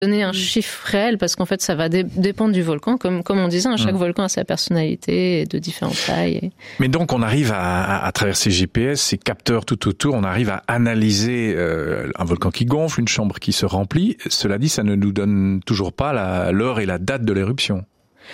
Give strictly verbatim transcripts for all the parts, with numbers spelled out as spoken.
donner un chiffre réel parce qu'en fait ça va dé- dépendre du volcan, comme comme on disait, hein, chaque mmh. volcan a sa personnalité de différentes tailles. Et... Mais donc on arrive à, à, à travers ces G P S, ces capteurs tout autour, on arrive à analyser euh, un volcan qui gonfle, une chambre qui se remplit. Cela dit, ça ne nous donne toujours pas la, l'heure et la date de l'éruption.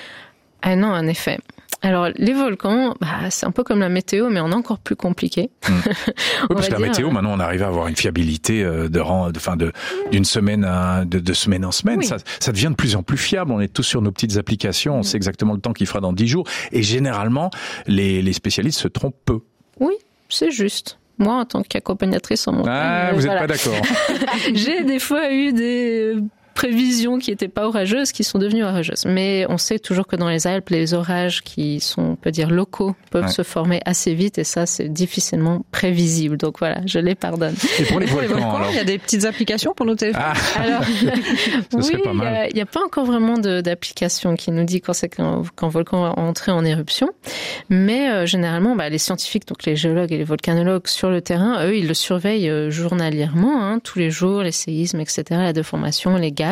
Ah non, en effet. Alors, les volcans, bah, c'est un peu comme la météo, mais en encore plus compliqué. Mmh. Oui, parce que la dire... météo, maintenant, on arrive à avoir une fiabilité de rang, de, fin, de, d'une semaine à, de, de semaine en semaine. Oui. Ça, ça devient de plus en plus fiable. On est tous sur nos petites applications. On mmh. sait exactement le temps qu'il fera dans dix jours. Et généralement, les, les spécialistes se trompent peu. Oui, c'est juste. Moi, en tant qu'accompagnatrice en montagne... Ah, vous n'êtes voilà. pas d'accord. J'ai des fois eu des... prévisions qui n'étaient pas orageuses, qui sont devenues orageuses. Mais on sait toujours que dans les Alpes, les orages qui sont, on peut dire, locaux, peuvent ouais. se former assez vite et ça, c'est difficilement prévisible. Donc voilà, je les pardonne. Et pour les volcans, volcans alors il y a des petites applications pour nos téléphones. Ah. Alors, ça oui, pas mal. il n'y a, a pas encore vraiment de, d'application qui nous dit quand c'est qu'un, qu'un volcan va entrer en éruption. Mais euh, généralement, bah, les scientifiques, donc les géologues et les volcanologues sur le terrain, eux, ils le surveillent euh, journalièrement, hein, tous les jours, les séismes, et cetera, la déformation, les gaz.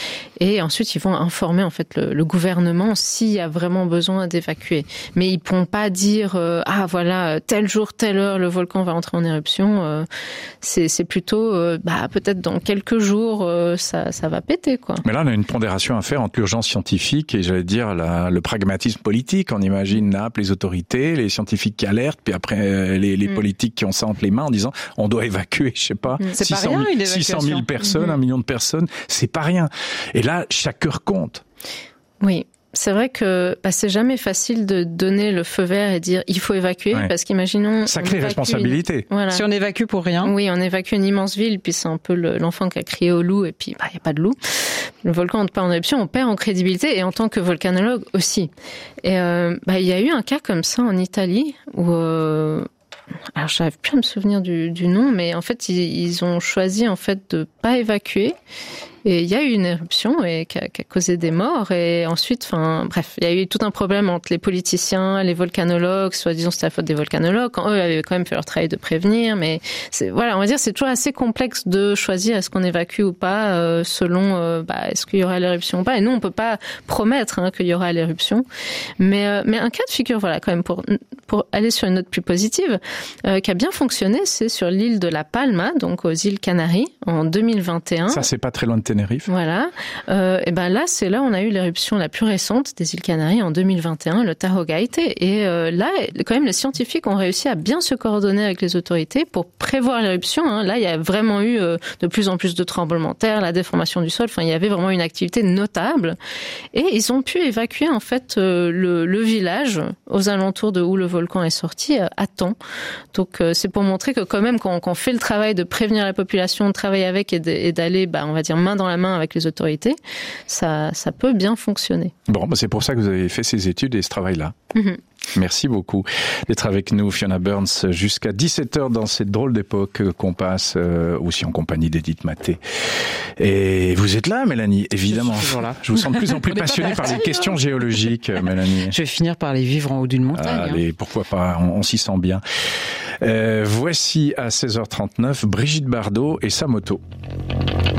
Et ensuite, ils vont informer en fait le, le gouvernement s'il y a vraiment besoin d'évacuer. Mais ils ne pourront pas dire euh, ah voilà tel jour, telle heure, le volcan va entrer en éruption. Euh, c'est, c'est plutôt euh, bah peut-être dans quelques jours euh, ça, ça va péter quoi. Mais là, on a une pondération à faire entre l'urgence scientifique et j'allais dire la, le pragmatisme politique. On imagine Naples, les autorités, les scientifiques qui alertent, puis après euh, les, les mm. politiques qui ont ça entre les mains en disant on doit évacuer, je sais pas, mm. six cent mille personnes, un million de personnes, c'est pas rien. Et là, chaque heure compte. Oui. C'est vrai que bah, c'est jamais facile de donner le feu vert et dire il faut évacuer ouais. parce qu'imaginons sacrée responsabilité. Une... Voilà. Si on évacue pour rien. Oui, on évacue une immense ville puis c'est un peu le, l'enfant qui a crié au loup et puis bah il y a pas de loup. Le volcan entre pas en éruption, on perd en crédibilité et en tant que volcanologue aussi. Et euh, bah il y a eu un cas comme ça en Italie où euh, alors j'arrive plus à me souvenir du, du nom, mais en fait ils, ils ont choisi en fait de pas évacuer. Et il y a eu une éruption et qui a, qui a causé des morts. Et ensuite, enfin, bref, il y a eu tout un problème entre les politiciens, les volcanologues. Soit disons c'était la faute des volcanologues, quand eux avaient quand même fait leur travail de prévenir. Mais c'est, voilà, on va dire c'est toujours assez complexe de choisir est-ce qu'on évacue ou pas euh, selon euh, bah, est-ce qu'il y aura l'éruption ou pas. Et nous, on peut pas promettre hein, qu'il y aura l'éruption. Mais euh, mais un cas de figure, voilà, quand même pour pour aller sur une note plus positive, euh, qui a bien fonctionné, c'est sur l'île de La Palma, donc aux îles Canaries, en deux mille vingt et un. Ça, c'est pas très loin de Tenerife. Voilà. Euh, et ben là, c'est là où on a eu l'éruption la plus récente des îles Canaries en deux mille vingt et un, le Tajo Gaite. Et euh, là, quand même, les scientifiques ont réussi à bien se coordonner avec les autorités pour prévoir l'éruption. Hein. Là, il y a vraiment eu euh, de plus en plus de tremblements de terre, la déformation du sol. Enfin, il y avait vraiment une activité notable. Et ils ont pu évacuer en fait euh, le, le village aux alentours de où le volcan est sorti euh, à temps. Donc, euh, c'est pour montrer que quand même, quand, quand on fait le travail de prévenir la population, de travailler avec et, de, et d'aller, bah, on va dire, main dans la main avec les autorités, ça, ça peut bien fonctionner. Bon, bah c'est pour ça que vous avez fait ces études et ce travail-là. Mm-hmm. Merci beaucoup d'être avec nous, Fiona Burns, jusqu'à dix-sept heures dans cette drôle d'époque qu'on passe, euh, aussi en compagnie d'Edith Maté. Et vous êtes là, Mélanie, évidemment. Je suis toujours là. Je vous sens de plus en plus passionnée par les questions géologiques, Mélanie. Je vais finir par les vivre en haut d'une montagne. Allez, hein. Pourquoi pas, on, on s'y sent bien. Euh, voici à seize heures trente-neuf Brigitte Bardot et sa moto.